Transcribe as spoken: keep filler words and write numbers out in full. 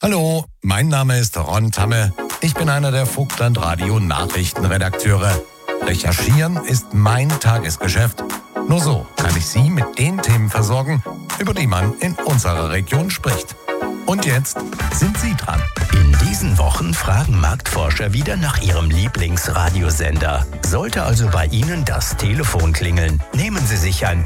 Hallo, mein Name ist Ron Tamme. Ich bin einer der Vogtland Radio Nachrichtenredakteure. Recherchieren ist mein Tagesgeschäft. Nur so kann ich Sie mit den Themen versorgen, über die man in unserer Region spricht. Und jetzt sind Sie dran. In diesen Wochen fragen Marktforscher wieder nach ihrem Lieblingsradiosender. Sollte also bei Ihnen das Telefon klingeln, nehmen Sie sich ein